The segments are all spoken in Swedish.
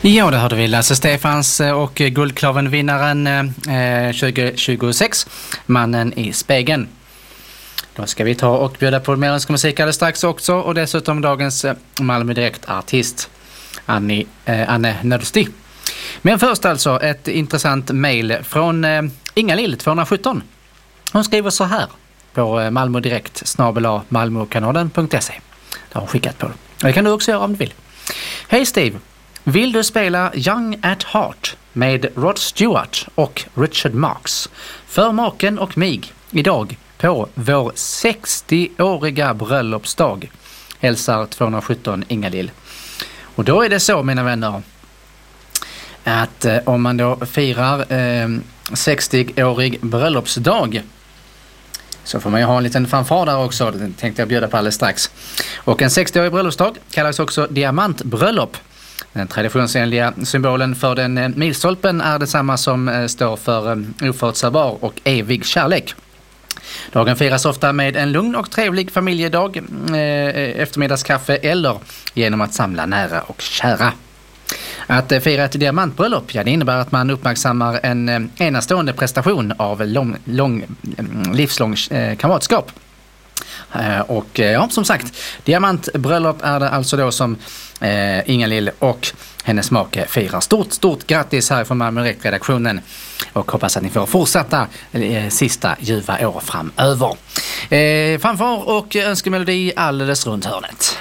Ja, det hörde vi Lasse Stefans och Guldklaven-vinnaren 2026, Mannen i spegeln. Då ska vi ta och bjuda på mer musik alldeles strax också, och dessutom dagens Malmö Direkt-artist Anne Nödsti. Men först alltså ett intressant mejl från Inga-Lill 217. Hon skriver så här på malmodirekt@malmokanalen.se. Det har hon skickat på. Det kan du också göra om du vill. Hej Steve! Vill du spela Young at Heart med Rod Stewart och Richard Marx för maken och mig idag på vår 60-åriga bröllopsdag? Hälsar 217 Inga-Lill. Och då är det så, mina vänner, att om man då firar 60-årig bröllopsdag så får man ju ha en liten fanfar där också. Det tänkte jag bjuda på alldeles strax. Och en 60-årig bröllopsdag kallas också diamantbröllop. Den traditionsenliga symbolen för den milstolpen är detsamma som står för oförutsägbar och evig kärlek. Dagen firas ofta med en lugn och trevlig familjedag, eftermiddagskaffe eller genom att samla nära och kära. Att fira ett diamantbröllop, ja, det innebär att man uppmärksammar en enastående prestation av livslång kamratskap. Och ja, som sagt, diamantbröllop är det alltså då som Inga-Lill och hennes make firar. Stort grattis här från Malmö Direkt-redaktionen, och hoppas att ni får fortsätta sista ljuva år framöver. Fanfar och önskemelodi alldeles runt hörnet.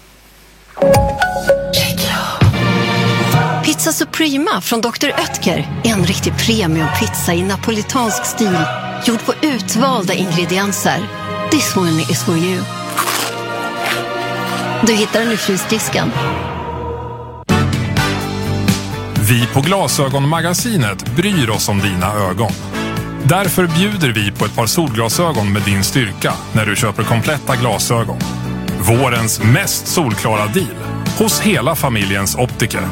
Pizza Suprema från Dr. Oetker. En riktig premiumpizza i napolitansk stil. Gjord på utvalda ingredienser. This one is for you. Du hittar den i frysdisken. Vi på Glasögonmagasinet bryr oss om dina ögon. Därför bjuder vi på ett par solglasögon med din styrka när du köper kompletta glasögon. Vårens mest solklara deal hos hela familjens optiker.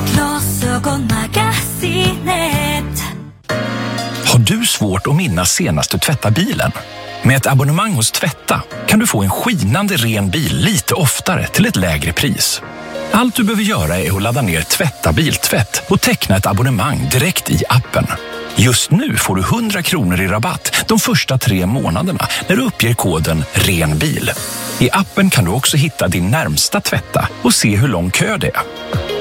Glasögonmagasinet. Har du svårt att minnas senast du tvättar bilen? Med ett abonnemang hos Tvätta kan du få en skinande ren bil lite oftare till ett lägre pris. Allt du behöver göra är att ladda ner Tvätta biltvätt och teckna ett abonnemang direkt i appen. Just nu får du 100 kronor i rabatt de första 3 månaderna när du uppger koden RENBIL. I appen kan du också hitta din närmsta Tvätta och se hur lång kö det är.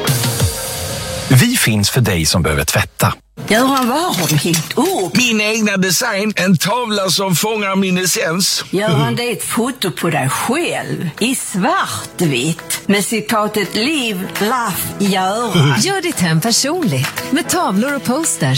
Vi finns för dig som behöver tvätta. Göran, vad har du hängt upp? Min egna design, en tavla som fångar min essens. Göran, det är ett foto på dig själv i svartvitt med citatet Liv, Laff, Göran. Gör ditt hem personligt med tavlor och posters